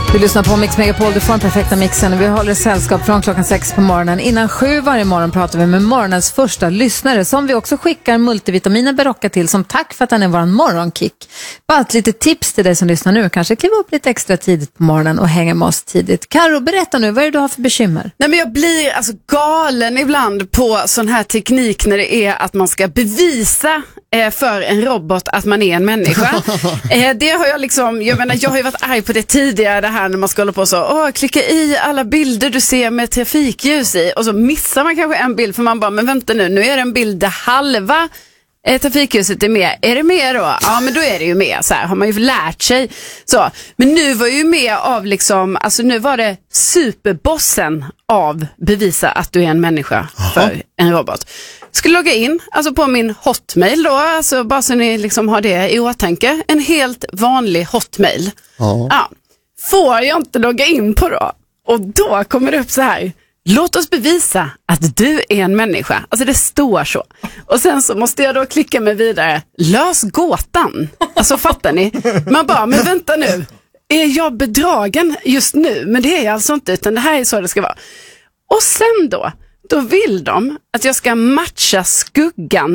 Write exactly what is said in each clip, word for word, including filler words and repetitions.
Du lyssnar på Mix Megapol, du får den perfekta mixen. Vi håller sällskap från klockan sex på morgonen. Innan sju varje morgon pratar vi med morgonens första lyssnare som vi också skickar multivitaminen Berocca till som tack för att han är våran morgonkick. Bara ett litet tips till dig som lyssnar nu. Kanske kliva upp lite extra tidigt på morgonen och hänga med oss tidigt. Karo, berätta nu, vad är det du har för bekymmer? Nej, men jag blir alltså galen ibland på sån här teknik när det är att man ska bevisa eh, för en robot att man är en människa. eh, det har jag liksom, jag menar, jag har ju varit arg på det tidigare, det här när man ska hålla på så, åh, klicka i alla bilder du ser med trafikljus i, och så missar man kanske en bild för man bara, men vänta nu, nu är det en bild där halva eh, trafikljuset är med. Är det med då? Ja, men då är det ju med. Så här har man ju lärt sig. Så, men nu var ju med av liksom, alltså nu var det superbossen av bevisa att du är en människa. Aha. För en robot. Skulle logga in, alltså på min hotmail då, alltså bara så ni liksom har det i åtanke. En helt vanlig hotmail. Aha. Ja. Får jag inte logga in på då? Och då kommer det upp så här: låt oss bevisa att du är en människa. Alltså det står så. Och sen så måste jag då klicka mig vidare. Lös gåtan. Alltså fattar ni? Man bara, men vänta nu. Är jag bedragen just nu? Men det är jag alltså inte, utan det här är så det ska vara. Och sen då, då vill de att jag ska matcha skuggan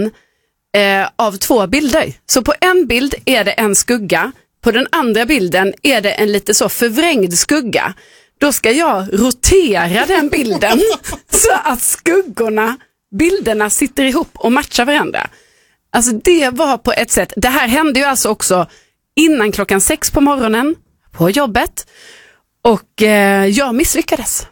eh, av två bilder. Så på en bild är det en skugga. På den andra bilden är det en lite så förvrängd skugga. Då ska jag rotera den bilden så att skuggorna, bilderna sitter ihop och matchar varandra. Alltså det var på ett sätt, det här hände ju alltså också innan klockan sex på morgonen på jobbet. Och eh, jag misslyckades.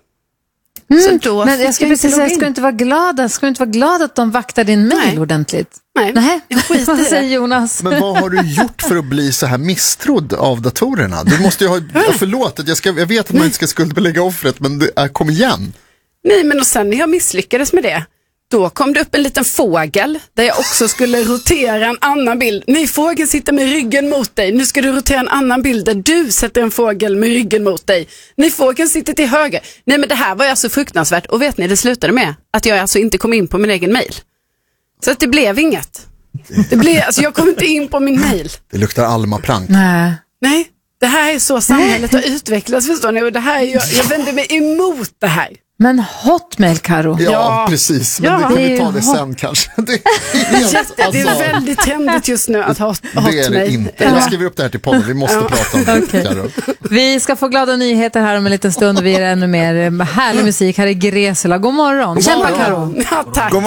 Mm, så då men jag ska precis säga, ska du inte vara glad, ska du inte vara glad att de vaktar din mail ordentligt? Nej, Nej. Vad säger Jonas? Men vad har du gjort för att bli så här misstrodd av datorerna? Du måste ju ha, förlåt, jag, ska, jag vet att man inte ska skuldbelägga offret, men det är, kom igen. Nej, men och sen när jag misslyckades med det, då kom det upp en liten fågel där jag också skulle rotera en annan bild. Nej, fågeln sitter med ryggen mot dig. Nu ska du rotera en annan bild där du sätter en fågel med ryggen mot dig. Nej, fågeln sitter till höger. Nej, men det här var ju alltså fruktansvärt. Och vet ni, det slutade med att jag alltså inte kom in på min egen mail. Så att det blev inget. Det blev, alltså jag kom inte in på min mail. Det luktar Alma-plank. Nej. Nej, det här är så samhället har utvecklats, förstår ni? Och det här är, jag, jag vänder mig emot det här. Men hotmail, Karo. Ja, ja, precis. Men ja, det kan vi ta det det hot- sen kanske. Det är, Jätte, det är väldigt trendigt just nu att ha hotmail. Det är det inte. Jag skriver upp det här till podden. Vi måste ja. prata om det, okay. Karo. Vi ska få glada nyheter här om en liten stund och vi är ännu mer härlig musik. Här är Gresela. God morgon. God Kämpa, morgon. Karo. Ja, tack.